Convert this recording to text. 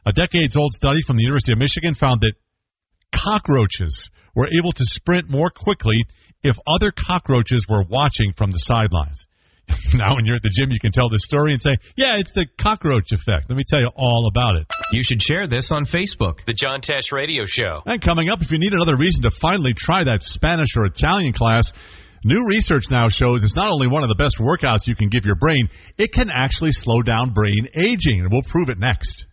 A decades-old study from the University of Michigan found that cockroaches were able to sprint more quickly if other cockroaches were watching from the sidelines. Now when you're at the gym, you can tell this story and say, yeah, it's the cockroach effect. Let me tell you all about it. You should share this on Facebook. The John Tesh Radio Show. And coming up, if you need another reason to finally try that Spanish or Italian class, new research now shows it's not only one of the best workouts you can give your brain, it can actually slow down brain aging. And we'll prove it next.